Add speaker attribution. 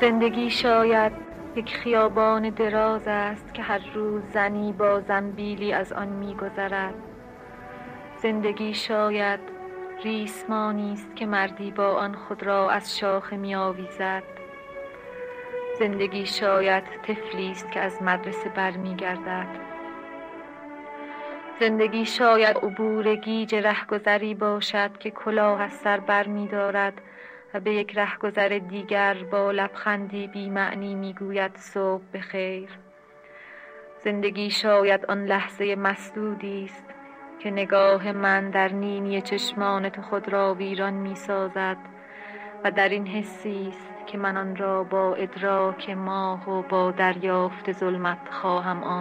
Speaker 1: زندگی شاید یک خیابان دراز است که هر روز زنی با زنبیلی از آن می‌گذرد. زندگی شاید ریسمانی است که مردی با آن خود را از شاخه می‌آویزد. زندگی شاید طفلی است که از مدرسه برمی‌گردد. زندگی شاید عبور گیج رهگذری باشد که کلاه از سر برمی‌دارد و به یک رهگذر دیگر با لبخندی بی معنی میگوید صبح بخیر. زندگی شاید آن لحظه مسدودی است که نگاه من در نینی چشمان تو خود را ویران می‌سازد و در این حسی است که من آن را با ادراک ماه و با دریافت ظلمت خواهم آموخت.